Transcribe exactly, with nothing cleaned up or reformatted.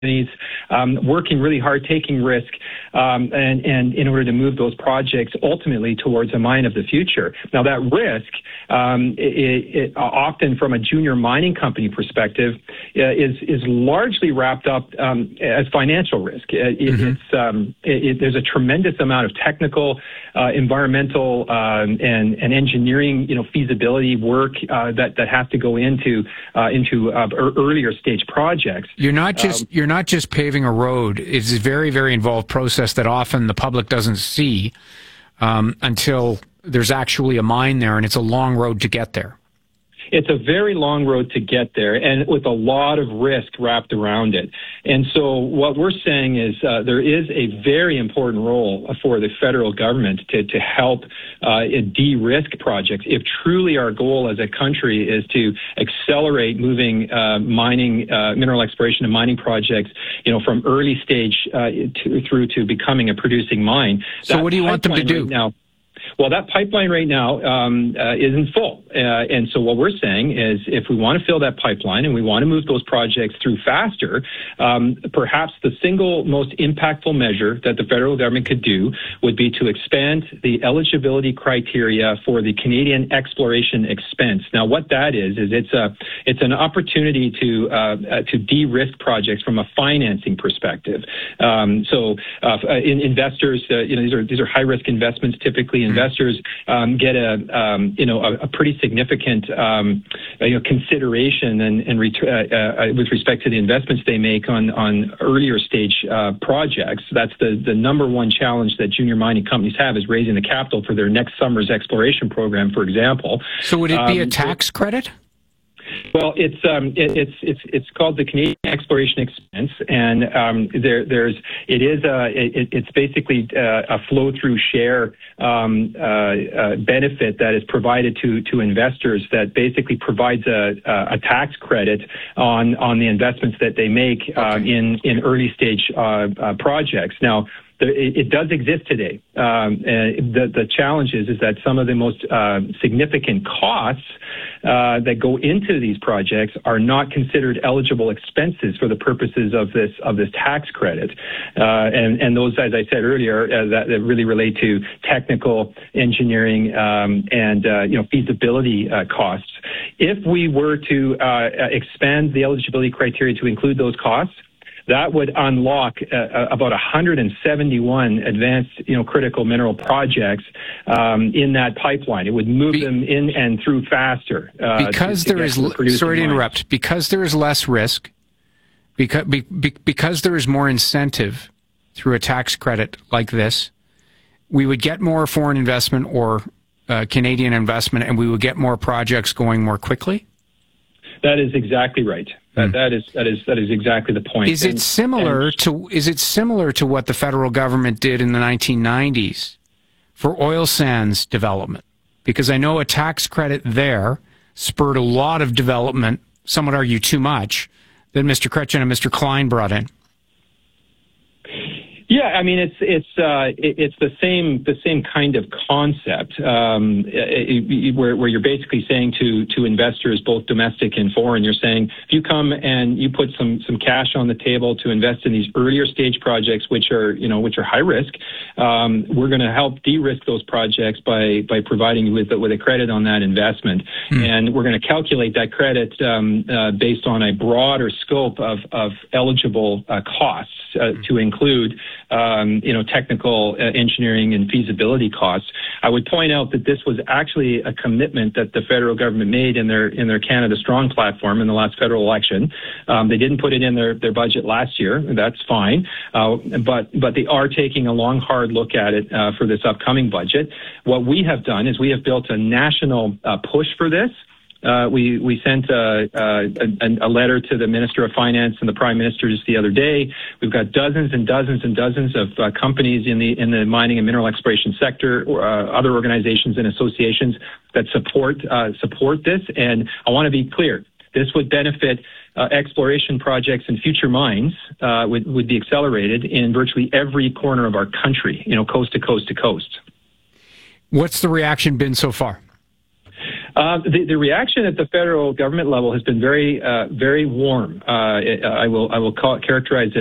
companies um, working really hard, taking risk, um, and, and in order to move those projects ultimately towards a mine of the future. Now, that risk, um, it, it, often from a junior mining company perspective, uh, is is largely wrapped up um, as financial risk. It, mm-hmm. It's um, it, it, there's a tremendous amount of technical, uh, environmental, um, and and engineering, you know, feasibility work uh, that that has to go into uh, into uh, earlier stage projects. You're not just um, you're not just paving a road. It's a very very involved process that often the public doesn't see um, until there's actually a mine there, and it's a long road to get there. It's a very long road to get there, and with a lot of risk wrapped around it. And so what we're saying is uh, there is a very important role for the federal government to, to help uh, de-risk projects if truly our goal as a country is to accelerate moving uh, mining, uh, mineral exploration and mining projects, you know, from early stage uh, to, through to becoming a producing mine. So that what do you want them to do? Right now, Well, that pipeline right now um, uh, isn't full. Uh, and so what we're saying is if we want to fill that pipeline and we want to move those projects through faster, um, perhaps the single most impactful measure that the federal government could do would be to expand the eligibility criteria for the Canadian exploration expense. Now, what that is, is it's a it's an opportunity to uh, uh, to de-risk projects from a financing perspective. Um, so uh, in, investors, uh, you know, these are these are high-risk investments typically. Investors um, get a um, you know a, a pretty significant um, you know consideration and, and ret- uh, uh, with respect to the investments they make on on earlier stage uh, projects. That's the the number one challenge that junior mining companies have, is raising the capital for their next summer's exploration program, for example. So would it be um, a tax so, credit? Well, it's um, it, it's it's it's called the Canadian Exploration Expense, and um, there there's it is a it, it's basically uh, a flow through share um, uh, uh, benefit that is provided to to investors that basically provides a a tax credit on on the investments that they make uh, okay. in in early stage uh, uh, projects. Now, it does exist today. Um, the, the challenge is, is that some of the most uh, significant costs uh, that go into these projects are not considered eligible expenses for the purposes of this of this tax credit. Uh, and, and those, as I said earlier, uh, that, that really relate to technical engineering um, and uh, you know feasibility uh, costs. If we were to uh, expand the eligibility criteria to include those costs, that would unlock uh, about one hundred seventy-one advanced, you know, critical mineral projects um, in that pipeline. It would move Be- them in and through faster. Uh, because to, to there is, the sorry to mines. interrupt, because there is less risk, because, be, be, because there is more incentive through a tax credit like this, we would get more foreign investment or uh, Canadian investment, and we would get more projects going more quickly? That is exactly right. That, mm. that is that is that is exactly the point. Is it and, similar and, to is it similar to what the federal government did in the nineteen nineties for oil sands development? Because I know a tax credit there spurred a lot of development, some would argue too much, that Mister Chrétien and Mister Klein brought in. Yeah, I mean it's it's uh, it, it's the same the same kind of concept um, it, it, where where you're basically saying to to investors, both domestic and foreign, you're saying if you come and you put some some cash on the table to invest in these earlier stage projects, which are you know which are high risk, um, we're going to help de-risk those projects by by providing you with with a credit on that investment, mm. and we're going to calculate that credit um, uh, based on a broader scope of of eligible uh, costs uh, mm. to include. Um, you know, technical uh, engineering and feasibility costs. I would point out that this was actually a commitment that the federal government made in their in their Canada Strong platform in the last federal election. Um, they didn't put it in their, their budget last year. That's fine, uh, but but they are taking a long, hard look at it uh, for this upcoming budget. What we have done is we have built a national uh, push for this. Uh, we we sent a, a, a letter to the Minister of Finance and the Prime Minister just the other day. We've got dozens and dozens and dozens of uh, companies in the in the mining and mineral exploration sector, or uh, other organizations and associations that support uh, support this. And I want to be clear: this would benefit uh, exploration projects and future mines. Uh, would would be accelerated in virtually every corner of our country. You know, coast to coast to coast. What's the reaction been so far? Uh, the, the reaction at the federal government level has been very, uh, very warm. Uh, I will, I will call it, characterize it